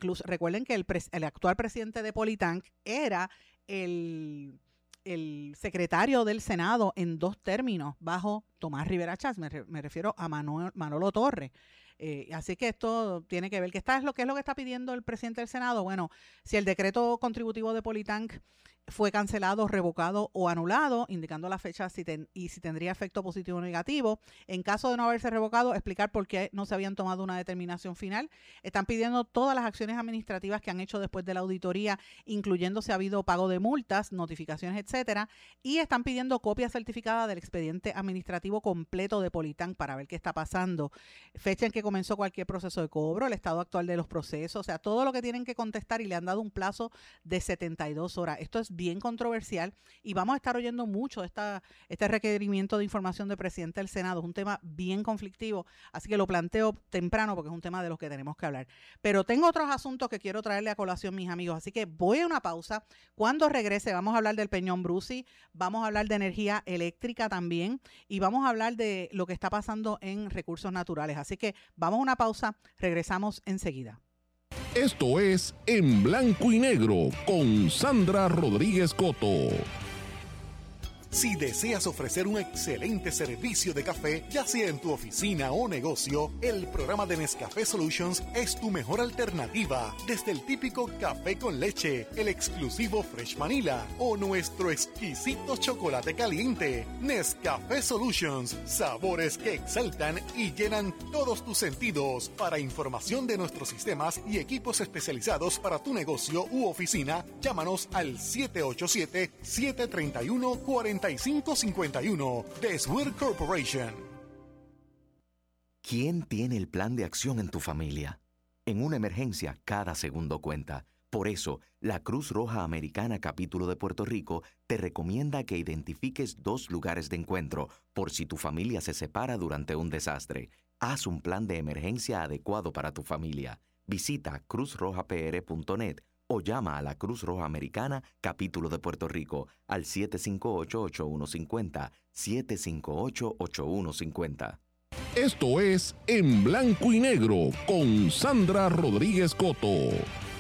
incluso recuerden que el actual presidente de Politank era el secretario del Senado en 2 términos bajo Tomás Rivera Chats, me refiero a Manolo Torres. Así que esto tiene que ver, ¿qué es lo que está pidiendo el presidente del Senado? Bueno, si el decreto contributivo de Politank fue cancelado, revocado o anulado, indicando la fecha y si tendría efecto positivo o negativo. En caso de no haberse revocado, explicar por qué no se habían tomado una determinación final. Están pidiendo todas las acciones administrativas que han hecho después de la auditoría, incluyendo si ha habido pago de multas, notificaciones, etcétera, y están pidiendo copia certificada del expediente administrativo completo de Politank para ver qué está pasando, fecha en que comenzó cualquier proceso de cobro, el estado actual de los procesos, o sea, todo lo que tienen que contestar, y le han dado un plazo de 72 horas. Esto es bien controversial y vamos a estar oyendo mucho este requerimiento de información del presidente del Senado. Es un tema bien conflictivo, así que lo planteo temprano porque es un tema de los que tenemos que hablar. Pero tengo otros asuntos que quiero traerle a colación, mis amigos, así que voy a una pausa. Cuando regrese vamos a hablar del Peñón Bruci, vamos a hablar de energía eléctrica también y vamos a hablar de lo que está pasando en recursos naturales. Así que vamos a una pausa, regresamos enseguida. Esto es En Blanco y Negro con Sandra Rodríguez Coto. Si deseas ofrecer un excelente servicio de café, ya sea en tu oficina o negocio, el programa de Nescafé Solutions es tu mejor alternativa. Desde el típico café con leche, el exclusivo Fresh Vanilla o nuestro exquisito chocolate caliente. Nescafé Solutions, sabores que exaltan y llenan todos tus sentidos. Para información de nuestros sistemas y equipos especializados para tu negocio u oficina, llámanos al 787-731-4551 de Swear Corporation. ¿Quién tiene el plan de acción en tu familia? En una emergencia, cada segundo cuenta. Por eso, la Cruz Roja Americana Capítulo de Puerto Rico te recomienda que identifiques 2 lugares de encuentro por si tu familia se separa durante un desastre. Haz un plan de emergencia adecuado para tu familia. Visita cruzrojapr.net o llama a la Cruz Roja Americana Capítulo de Puerto Rico al 758-8150, 758-8150. Esto es En Blanco y Negro con Sandra Rodríguez Coto.